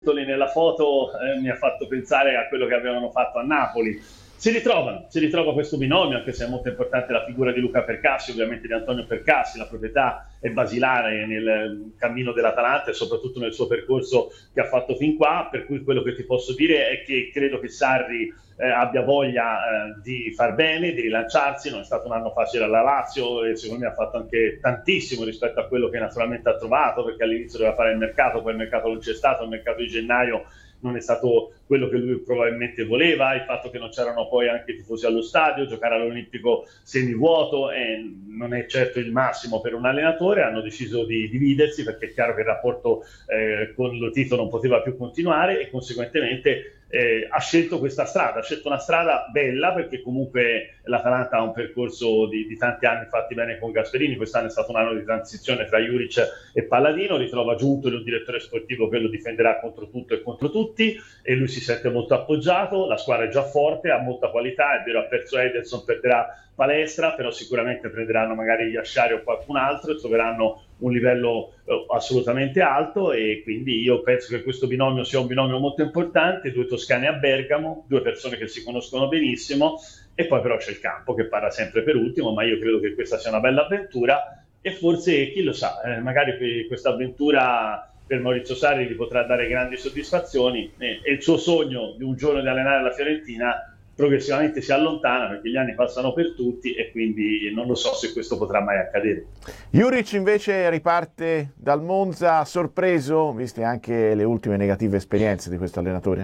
nella foto mi ha fatto pensare a quello che avevano fatto a Napoli. Si ritrova questo binomio, anche se è molto importante la figura di Luca Percassi, ovviamente di Antonio Percassi. La proprietà è basilare nel cammino dell'Atalanta e soprattutto nel suo percorso che ha fatto fin qua, per cui quello che ti posso dire è che credo che Sarri abbia voglia di far bene, di rilanciarsi. Non è stato un anno facile alla Lazio e secondo me ha fatto anche tantissimo rispetto a quello che naturalmente ha trovato, perché all'inizio doveva fare il mercato, poi il mercato non c'è stato, il mercato di gennaio non è stato quello che lui probabilmente voleva, il fatto che non c'erano poi anche i tifosi allo stadio, giocare all'Olimpico semivuoto non è certo il massimo per un allenatore. Hanno deciso di dividersi perché è chiaro che il rapporto con Lotito non poteva più continuare e conseguentemente ha scelto questa strada, ha scelto una strada bella, perché comunque l'Atalanta ha un percorso di tanti anni fatti bene con Gasperini. Quest'anno è stato un anno di transizione tra Juric e Palladino, ritrova Giuntoli, un direttore sportivo che lo difenderà contro tutto e contro tutti, e lui si sente molto appoggiato. La squadra è già forte, ha molta qualità, è vero, ha perso Ederson, perderà Palestra, però sicuramente prenderanno magari Yashari o qualcun altro e troveranno un livello assolutamente alto, e quindi io penso che questo binomio sia un binomio molto importante. Due toscani a Bergamo, due persone che si conoscono benissimo, e poi però c'è il campo che parla sempre per ultimo, ma io credo che questa sia una bella avventura e forse, chi lo sa, magari questa avventura per Maurizio Sarri gli potrà dare grandi soddisfazioni e il suo sogno di un giorno di allenare la Fiorentina progressivamente si allontana, perché gli anni passano per tutti e quindi non lo so se questo potrà mai accadere. Juric invece riparte dal Monza sorpreso, viste anche le ultime negative esperienze di questo allenatore?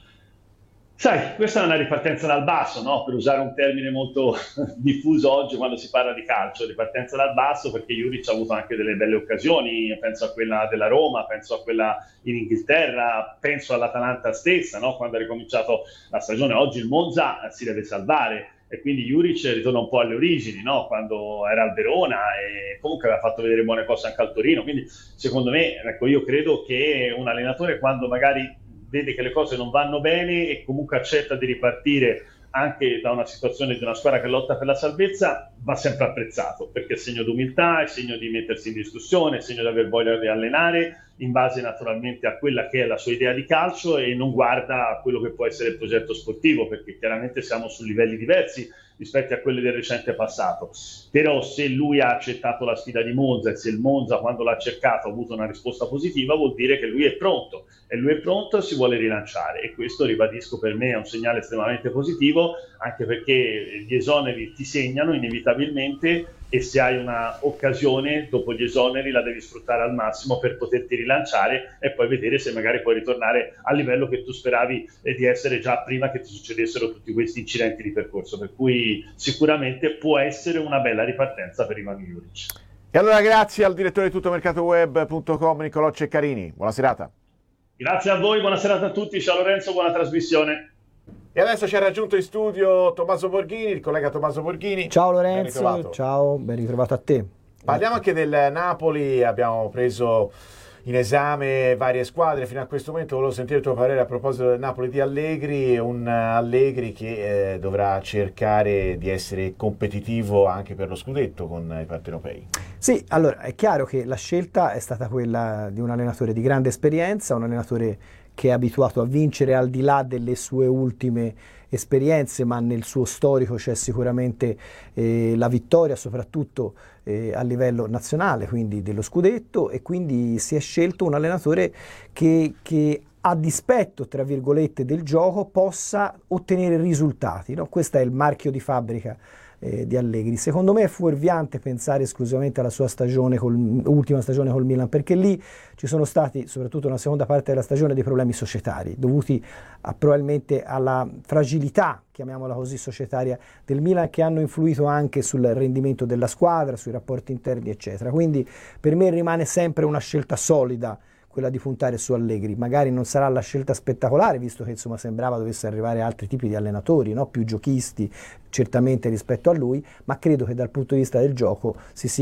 Sai, questa è una ripartenza dal basso, no? Per usare un termine molto diffuso oggi quando si parla di calcio, ripartenza dal basso, perché Juric ha avuto anche delle belle occasioni. Penso a quella della Roma, penso a quella in Inghilterra, penso all'Atalanta stessa, no? Quando ha ricominciato la stagione. Oggi il Monza si deve salvare e quindi Juric ritorna un po' alle origini, no? Quando era al Verona e comunque aveva fatto vedere buone cose anche al Torino. Quindi secondo me, ecco, io credo che un allenatore, quando magari vede che le cose non vanno bene e comunque accetta di ripartire anche da una situazione di una squadra che lotta per la salvezza, va sempre apprezzato, perché è segno di umiltà, è segno di mettersi in discussione, è segno di aver voglia di allenare in base naturalmente a quella che è la sua idea di calcio e non guarda a quello che può essere il progetto sportivo, perché chiaramente siamo su livelli diversi rispetto a quelli del recente passato. Però se lui ha accettato la sfida di Monza e se il Monza, quando l'ha cercato, ha avuto una risposta positiva, vuol dire che lui è pronto, e lui è pronto e si vuole rilanciare, e questo, ribadisco, per me è un segnale estremamente positivo, anche perché gli esoneri ti segnano inevitabilmente, e se hai una occasione dopo gli esoneri la devi sfruttare al massimo per poterti rilanciare e poi vedere se magari puoi ritornare al livello che tu speravi di essere già prima che ti succedessero tutti questi incidenti di percorso, per cui sicuramente può essere una bella ripartenza per Ivan Juric. E allora grazie al direttore di tuttomercatoweb.com Nicolò Ceccarini, buona serata. Grazie a voi, buona serata a tutti, ciao Lorenzo, buona trasmissione. E adesso ci ha raggiunto in studio Tommaso Borghini, il collega Tommaso Borghini. Ciao Lorenzo, ciao, ben ritrovato a te. Parliamo anche del Napoli, abbiamo preso in esame varie squadre fino a questo momento. Volevo sentire il tuo parere a proposito del Napoli di Allegri, un Allegri che dovrà cercare di essere competitivo anche per lo scudetto con i partenopei. Sì, allora è chiaro che la scelta è stata quella di un allenatore di grande esperienza, un allenatore che è abituato a vincere al di là delle sue ultime esperienze, ma nel suo storico c'è sicuramente la vittoria, soprattutto a livello nazionale, quindi dello scudetto, e quindi si è scelto un allenatore che a dispetto, tra virgolette, del gioco possa ottenere risultati, no? Questo è il marchio di fabbrica di Allegri. Secondo me è fuorviante pensare esclusivamente alla sua stagione, ultima stagione col Milan, perché lì ci sono stati, soprattutto nella seconda parte della stagione, dei problemi societari dovuti probabilmente alla fragilità, chiamiamola così, societaria del Milan, che hanno influito anche sul rendimento della squadra, sui rapporti interni, eccetera. Quindi per me rimane sempre una scelta solida quella di puntare su Allegri. Magari non sarà la scelta spettacolare, visto che insomma sembrava dovesse arrivare altri tipi di allenatori, no? Più giochisti certamente rispetto a lui, ma credo che dal punto di vista del gioco si sia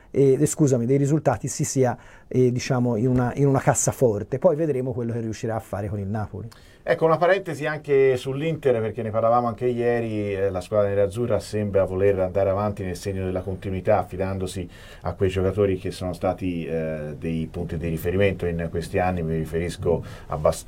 dei risultati si sia diciamo in una cassaforte. Poi vedremo quello che riuscirà a fare con il Napoli. Ecco, una parentesi anche sull'Inter, perché ne parlavamo anche ieri, la squadra nerazzurra sembra voler andare avanti nel segno della continuità, affidandosi a quei giocatori che sono stati dei punti di riferimento in questi anni. Mi riferisco a